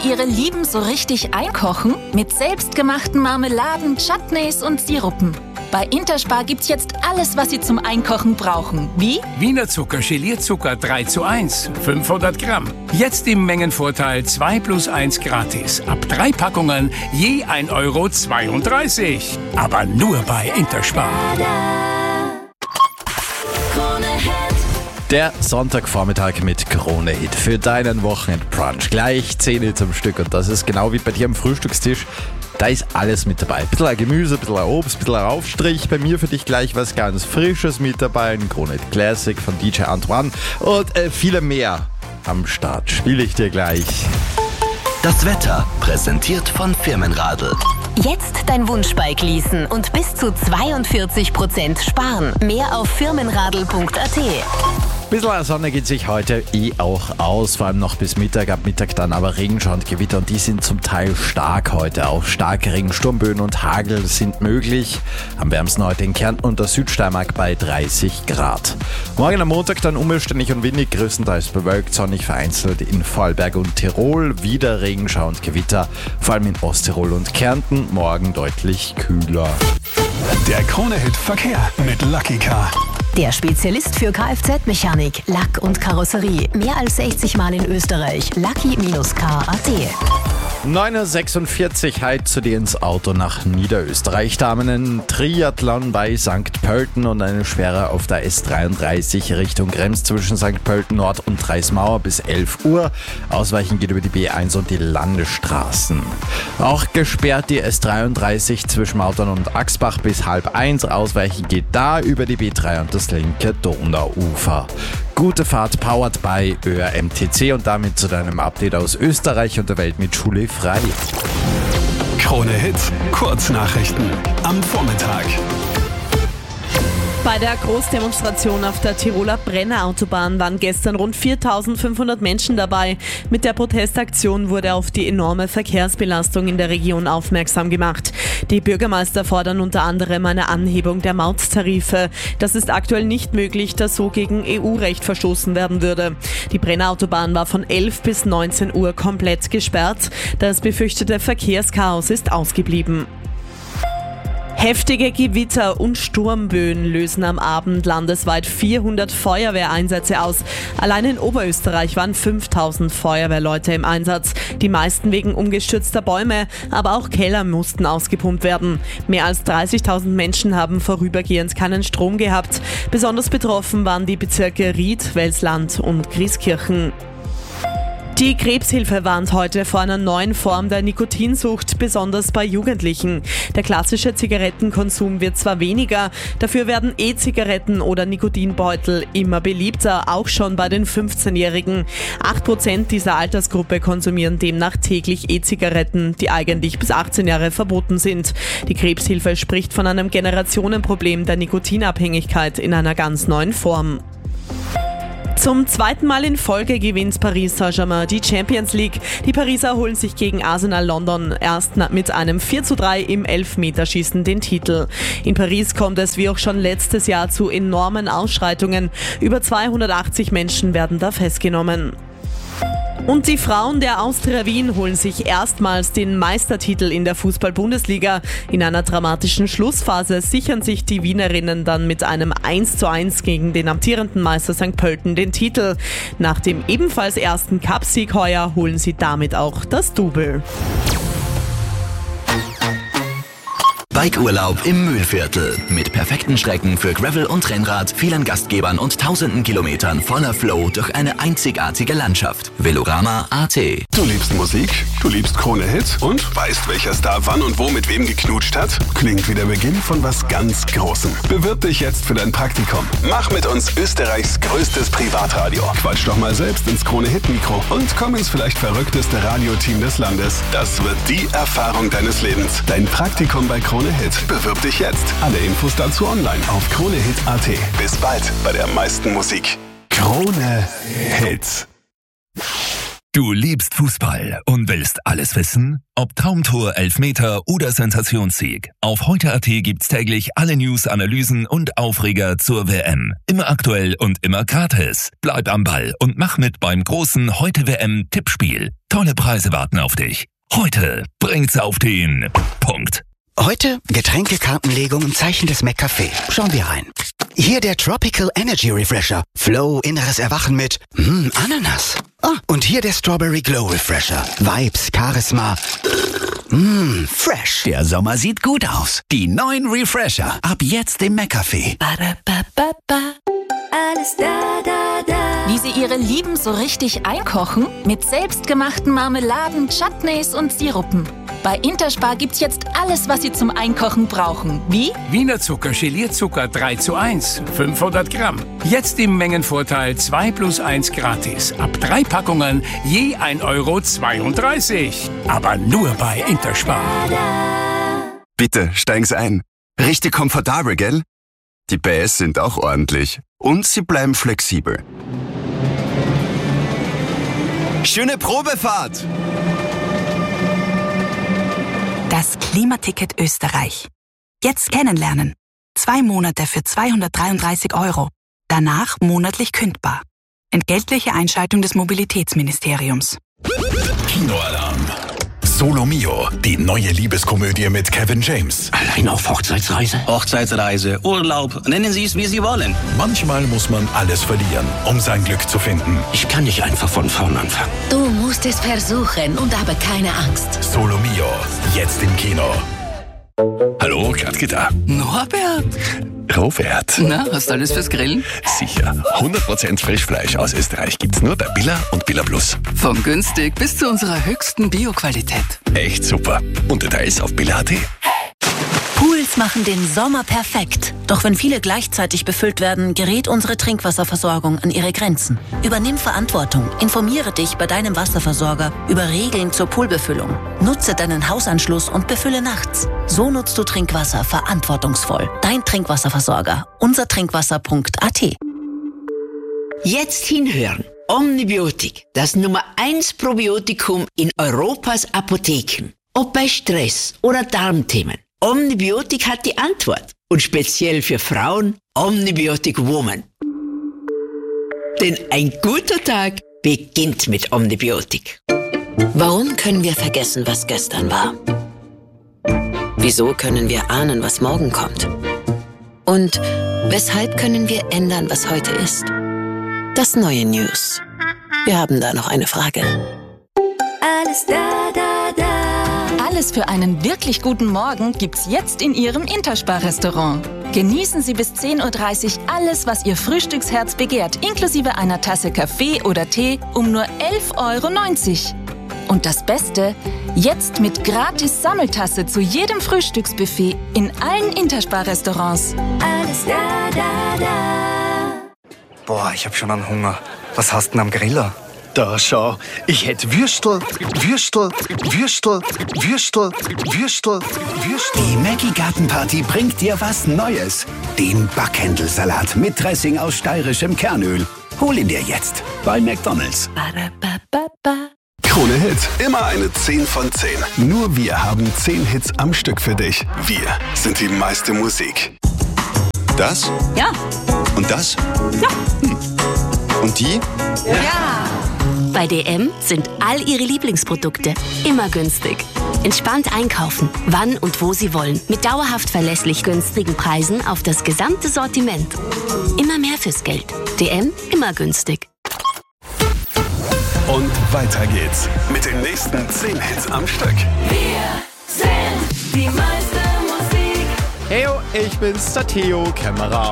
ihre Lieben so richtig einkochen? Mit selbstgemachten Marmeladen, Chutneys und Sirupen. Bei Interspar gibt's jetzt alles, was Sie zum Einkochen brauchen. Wie? Wiener Zucker, Gelierzucker 3:1, 500 Gramm. Jetzt im Mengenvorteil 2 + 1 gratis. Ab 3 Packungen je 1,32 €. Aber nur bei Interspar. Der Sonntagvormittag mit Krone-Hit für deinen Wochenendbrunch. Gleich 10 Hits am Stück und das ist genau wie bei dir am Frühstückstisch. Da ist alles mit dabei. Ein bisschen Gemüse, ein bisschen Obst, ein bisschen Aufstrich. Bei mir für dich gleich was ganz Frisches mit dabei. Ein Krone-Hit Classic von DJ Antoine und viele mehr am Start. Spiele ich dir gleich. Das Wetter präsentiert von Firmenradl. Jetzt dein Wunschbike leasen und bis zu 42% sparen. Mehr auf firmenradl.at. Bisschen Sonne geht sich heute auch aus, vor allem noch bis Mittag, ab Mittag dann aber Regenschauer und Gewitter und die sind zum Teil stark heute. Auch starke Regen, Sturmböen und Hagel sind möglich. Am wärmsten heute in Kärnten und der Südsteiermark bei 30 Grad. Morgen am Montag dann unbeständig und windig, größtenteils bewölkt, sonnig vereinzelt in Vorarlberg und Tirol. Wieder Regenschauer und Gewitter, vor allem in Osttirol und Kärnten. Morgen deutlich kühler. Der Krone-Hit Verkehr mit Lucky Car. Der Spezialist für Kfz-Mechanik, Lack und Karosserie. Mehr als 60 Mal in Österreich. Lucky-car.at. 9:46 Uhr, heute zu dir ins Auto nach Niederösterreich. Da haben wir einen Triathlon bei St. Pölten und eine Sperre auf der S33 Richtung Krems zwischen St. Pölten Nord und Dreismauer bis 11 Uhr. Ausweichen geht über die B1 und die Landesstraßen. Auch gesperrt die S33 zwischen Mautern und Axbach bis 12:30. Ausweichen geht da über die B3 und das linke Donauufer. Gute Fahrt powered by ÖRMTC und damit zu deinem Update aus Österreich und der Welt mit Schule frei. Krone-Hit Kurznachrichten am Vormittag. Bei der Großdemonstration auf der Tiroler Brennerautobahn waren gestern rund 4.500 Menschen dabei. Mit der Protestaktion wurde auf die enorme Verkehrsbelastung in der Region aufmerksam gemacht. Die Bürgermeister fordern unter anderem eine Anhebung der Mauttarife. Das ist aktuell nicht möglich, da so gegen EU-Recht verstoßen werden würde. Die Brennerautobahn war von 11 bis 19 Uhr komplett gesperrt. Das befürchtete Verkehrschaos ist ausgeblieben. Heftige Gewitter und Sturmböen lösen am Abend landesweit 400 Feuerwehreinsätze aus. Allein in Oberösterreich waren 5.000 Feuerwehrleute im Einsatz. Die meisten wegen umgestürzter Bäume, aber auch Keller mussten ausgepumpt werden. Mehr als 30.000 Menschen haben vorübergehend keinen Strom gehabt. Besonders betroffen waren die Bezirke Ried, Welsland und Grieskirchen. Die Krebshilfe warnt heute vor einer neuen Form der Nikotinsucht, besonders bei Jugendlichen. Der klassische Zigarettenkonsum wird zwar weniger, dafür werden E-Zigaretten oder Nikotinbeutel immer beliebter, auch schon bei den 15-Jährigen. 8% dieser Altersgruppe konsumieren demnach täglich E-Zigaretten, die eigentlich bis 18 Jahre verboten sind. Die Krebshilfe spricht von einem Generationenproblem der Nikotinabhängigkeit in einer ganz neuen Form. Zum zweiten Mal in Folge gewinnt Paris Saint-Germain die Champions League. Die Pariser holen sich gegen Arsenal London erst mit einem 4:3 im Elfmeterschießen den Titel. In Paris kommt es wie auch schon letztes Jahr zu enormen Ausschreitungen. Über 280 Menschen werden da festgenommen. Und die Frauen der Austria Wien holen sich erstmals den Meistertitel in der Fußball-Bundesliga. In einer dramatischen Schlussphase sichern sich die Wienerinnen dann mit einem 1:1 gegen den amtierenden Meister St. Pölten den Titel. Nach dem ebenfalls ersten Cupsieg heuer holen sie damit auch das Double. Bikeurlaub im Mühlviertel. Mit perfekten Strecken für Gravel und Rennrad, vielen Gastgebern und tausenden Kilometern voller Flow durch eine einzigartige Landschaft. Velorama.at. Du liebst Musik, du liebst Krone-Hit und weißt, welcher Star wann und wo mit wem geknutscht hat? Klingt wie der Beginn von was ganz Großem. Bewirb dich jetzt für dein Praktikum. Mach mit uns Österreichs größtes Privatradio. Quatsch doch mal selbst ins Krone-Hit-Mikro und komm ins vielleicht verrückteste Radioteam des Landes. Das wird die Erfahrung deines Lebens. Dein Praktikum bei Krone-Hit. Bewirb dich jetzt. Alle Infos dazu online auf kronehit.at. Bis bald bei der meisten Musik. Krone-Hit. Du liebst Fußball und willst alles wissen? Ob Traumtor, Elfmeter oder Sensationssieg. Auf heute.at gibt's täglich alle News, Analysen und Aufreger zur WM. Immer aktuell und immer gratis. Bleib am Ball und mach mit beim großen Heute-WM-Tippspiel. Tolle Preise warten auf dich. Heute bringt's auf den Punkt. Heute Getränkekartenlegung im Zeichen des McCafé. Schauen wir rein. Hier der Tropical Energy Refresher. Flow, inneres Erwachen mit Ananas. Und hier der Strawberry Glow Refresher. Vibes, Charisma. Fresh. Der Sommer sieht gut aus. Die neuen Refresher. Ab jetzt im McCafé. Alles Wie Sie Ihre Lieben so richtig einkochen? Mit selbstgemachten Marmeladen, Chutneys und Sirupen. Bei Interspar gibt's jetzt alles, was Sie zum Einkochen brauchen. Wie? Wiener Zucker, Gelierzucker 3:1, 500 Gramm. Jetzt im Mengenvorteil 2+1 gratis. Ab 3 Packungen je 1,32 €. Aber nur bei Interspar. Bitte, steigen Sie ein. Richtig komfortabel, gell? Die PS sind auch ordentlich. Und sie bleiben flexibel. Schöne Probefahrt! Das Klimaticket Österreich. Jetzt kennenlernen. 2 Monate für 233 €. Danach monatlich kündbar. Entgeltliche Einschaltung des Mobilitätsministeriums. Kinoalarm. Solo Mio, die neue Liebeskomödie mit Kevin James. Allein auf Hochzeitsreise? Hochzeitsreise, Urlaub, nennen Sie es, wie Sie wollen. Manchmal muss man alles verlieren, um sein Glück zu finden. Ich kann nicht einfach von vorn anfangen. Du musst es versuchen und habe keine Angst. Solo Mio, jetzt im Kino. Hallo, Gradke da. Norbert. Robert. Na, hast du alles fürs Grillen? Sicher. 100% Frischfleisch aus Österreich gibt's nur bei Billa und Billa Plus. Von günstig bis zu unserer höchsten Bio-Qualität. Echt super. Und Details auf billa.at. Pools machen den Sommer perfekt. Doch wenn viele gleichzeitig befüllt werden, gerät unsere Trinkwasserversorgung an ihre Grenzen. Übernimm Verantwortung. Informiere dich bei deinem Wasserversorger über Regeln zur Poolbefüllung. Nutze deinen Hausanschluss und befülle nachts. So nutzt du Trinkwasser verantwortungsvoll. Dein Trinkwasserversorger. Unsertrinkwasser.at. Jetzt hinhören. Omnibiotik, das Nummer 1 Probiotikum in Europas Apotheken. Ob bei Stress oder Darmthemen. Omnibiotik hat die Antwort. Und speziell für Frauen, Omnibiotic Woman. Denn ein guter Tag beginnt mit Omnibiotik. Warum können wir vergessen, was gestern war? Wieso können wir ahnen, was morgen kommt? Und weshalb können wir ändern, was heute ist? Das neue News. Wir haben da noch eine Frage. Alles Alles für einen wirklich guten Morgen gibt's jetzt in Ihrem Interspar-Restaurant. Genießen Sie bis 10:30 Uhr alles, was Ihr Frühstücksherz begehrt, inklusive einer Tasse Kaffee oder Tee um nur 11,90 €. Und das Beste, jetzt mit gratis Sammeltasse zu jedem Frühstücksbuffet in allen Interspar-Restaurants. Alles Boah, ich hab schon einen Hunger. Was hast du denn am Griller? Da schau, ich hätte Würstel. Die Maggi Gartenparty bringt dir was Neues. Den Backhändelsalat mit Dressing aus steirischem Kernöl. Hol ihn dir jetzt bei McDonald's. Krone Hit, immer eine 10 von 10. Nur wir haben 10 Hits am Stück für dich. Wir sind die meiste Musik. Das? Ja. Und das? Ja. Und die? Ja. Bei DM sind all Ihre Lieblingsprodukte immer günstig. Entspannt einkaufen, wann und wo Sie wollen. Mit dauerhaft verlässlich günstigen Preisen auf das gesamte Sortiment. Immer mehr fürs Geld. DM, immer günstig. Und weiter geht's mit den nächsten 10 Hits am Stück. Wir sind die meiste Musik. Heyo, ich bin's, der Theo Kämmerer.